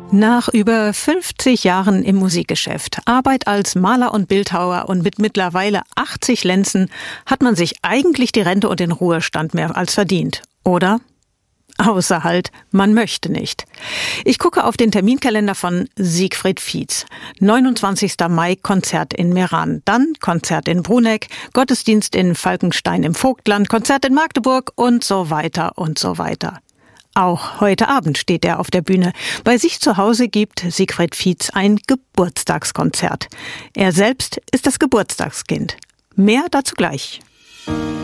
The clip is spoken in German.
Nach über 50 Jahren im Musikgeschäft, Arbeit als Maler und Bildhauer und mit mittlerweile 80 Lenzen hat man sich eigentlich die Rente und den Ruhestand mehr als verdient, oder? Außer halt, man möchte nicht. Ich gucke auf den Terminkalender von Siegfried Fietz. 29. Mai Konzert in Meran, dann Konzert in Bruneck, Gottesdienst in Falkenstein im Vogtland, Konzert in Magdeburg und so weiter und so weiter. Auch heute Abend steht er auf der Bühne. Bei sich zu Hause gibt Siegfried Fietz ein Geburtstagskonzert. Er selbst ist das Geburtstagskind. Mehr dazu gleich.